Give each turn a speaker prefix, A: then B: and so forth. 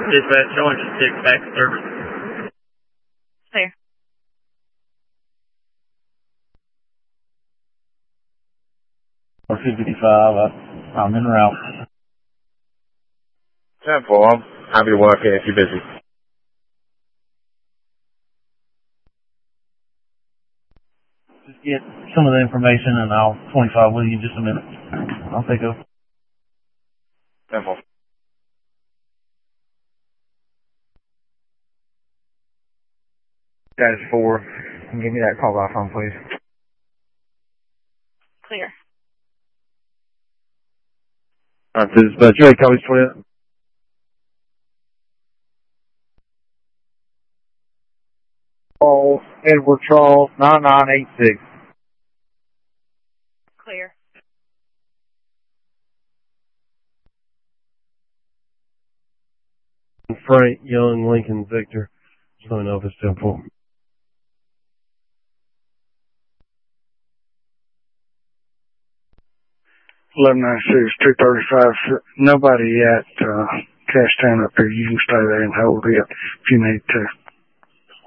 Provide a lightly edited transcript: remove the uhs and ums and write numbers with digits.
A: Dispatch, showing 6 back to service.
B: Clear.
C: Or 55, I'm en route.
D: 10-4, I'm happy to work here if you're busy.
C: Just get some of the information and I'll 25 with you in just a minute. I'll take over.
D: 10-4.
E: That is 4. Give me that call by phone, please.
B: Clear.
D: Alright, Dispatch, you ready to copy 20?
E: Edward Charles, 9986.
B: Clear.
F: Frank Young, Lincoln Victor. Just let me know if it's 10-4.
G: $1196-235. Nobody at Cash Town up here. You can stay there and hold it if you need to.